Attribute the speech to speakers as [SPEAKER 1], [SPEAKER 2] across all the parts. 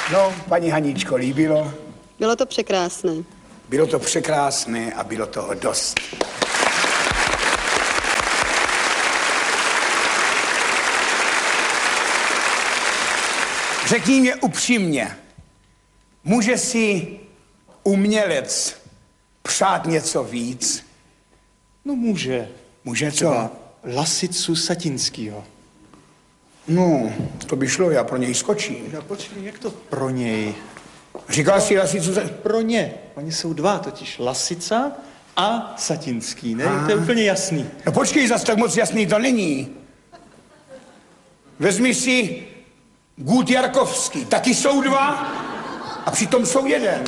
[SPEAKER 1] No, paní Haníčko, líbilo?
[SPEAKER 2] Bylo to překrásné.
[SPEAKER 1] Bylo to překrásné a bylo toho dost. Řekni mě upřímně, může si umělec přát něco víc?
[SPEAKER 3] No může.
[SPEAKER 1] Může co?
[SPEAKER 3] Třeba Lasicu Satinskýho.
[SPEAKER 1] No, to by šlo, já pro něj skočím.
[SPEAKER 3] No počkej, jak to pro něj?
[SPEAKER 1] Říkal jsi Lasicu
[SPEAKER 3] Pro ně. Oni jsou dva, totiž Lasica a Satinský, ne? To je úplně jasný.
[SPEAKER 1] No počkej, zas tak moc jasný to není. Vezmi si Gut Jarkovský, taky jsou dva a přitom jsou jeden.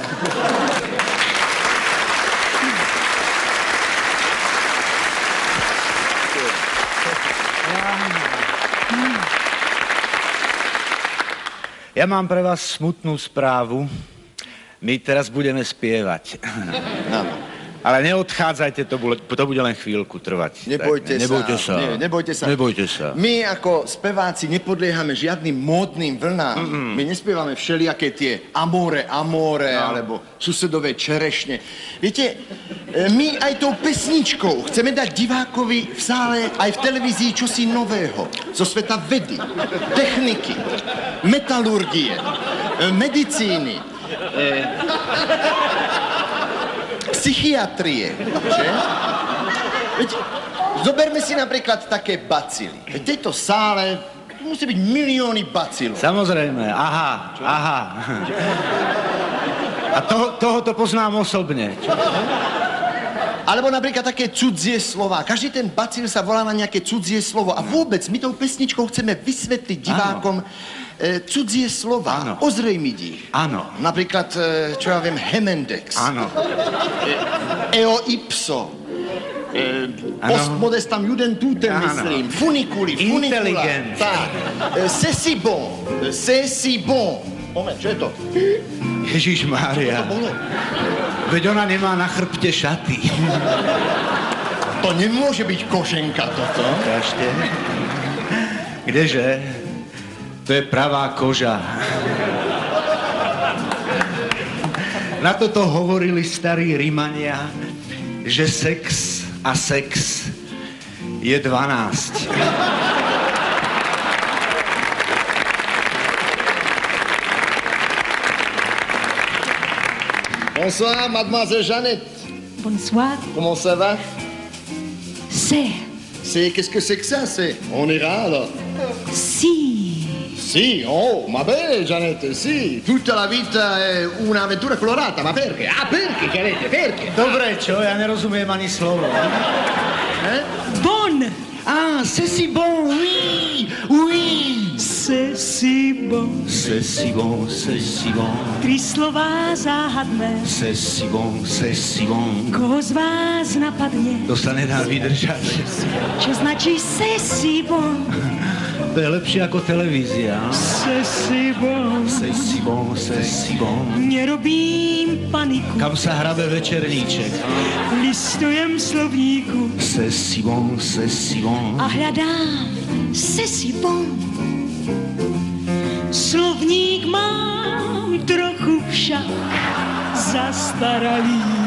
[SPEAKER 4] Ja mám pre vás smutnú správu. My teraz budeme spievať. Ale neodchádzajte, to bude len chvíľku trvať.
[SPEAKER 5] Nebojte sa.
[SPEAKER 4] Nebojte sa.
[SPEAKER 5] My ako speváci nepodliehame žiadnym módnym vlnám. My nespievame všelijaké tie amore, alebo susedové čerešne. Viete, my aj tou pesničkou chceme dať divákovi v sále aj v televízii čosi nového. Zo sveta vedy, techniky, metalurgie, medicíny, psychiatrie, že? Veď, zoberme si napríklad také bacily. V tejto sále musí byť milióny bacilov.
[SPEAKER 4] Samozrejme, aha. A tohoto poznám osobne.
[SPEAKER 5] Alebo napríklad také cudzie slova. Každý ten bacil sa volá na nejaké cudzie slovo. A vôbec my tou pesničkou chceme vysvetliť divákom cudzie slova.
[SPEAKER 4] Áno.
[SPEAKER 5] Ozrejmiť ich.
[SPEAKER 4] Áno.
[SPEAKER 5] Napríklad, čo ja viem, Hemendex.
[SPEAKER 4] Áno.
[SPEAKER 5] Eo ipso. Post modestam judentutem, myslím. Funiculi, funicula.
[SPEAKER 4] Inteligent.
[SPEAKER 5] Tak. C'est si bon. Moment, čo je to?
[SPEAKER 4] Ježišmária.
[SPEAKER 5] To bolo?
[SPEAKER 4] Veď ona nemá na chrbte šaty.
[SPEAKER 5] To nemôže byť koženka toto.
[SPEAKER 4] Kažte. Kdeže? To je pravá koža. Na toto hovorili starí Rimania, že sex a sex je 12.
[SPEAKER 5] Bonsoir, mademoiselle Jeannette.
[SPEAKER 6] Bonsoir.
[SPEAKER 5] Comment ça va?
[SPEAKER 6] Qu'est-ce
[SPEAKER 5] que c'est que ça? On ira alors?
[SPEAKER 6] Sì,
[SPEAKER 5] oh, ma bene Jeannette, sì. Tutta la vita è un'avventura colorata, ma perché? Perché Jeannette, perché?
[SPEAKER 4] Dobre, čo? Ja nerozumiem ani slovo.
[SPEAKER 6] Bon.
[SPEAKER 4] C'est si bon, oui.
[SPEAKER 6] C'est si bon.
[SPEAKER 4] C'est si bon.
[SPEAKER 6] 3 slova záhadné.
[SPEAKER 4] C'est si bon.
[SPEAKER 6] Koho z vás napadne?
[SPEAKER 4] To sa nedá vydržať.
[SPEAKER 6] Čo značí c'est si bon?
[SPEAKER 4] To je lepšie ako televízia.
[SPEAKER 6] C'est si bon. Nerobím paniku.
[SPEAKER 4] Kam sa hrabe večerníček?
[SPEAKER 6] Listujem slovníku.
[SPEAKER 4] C'est si bon.
[SPEAKER 6] A hľadám c'est si bon. Slovník mám trochu však zastaralý.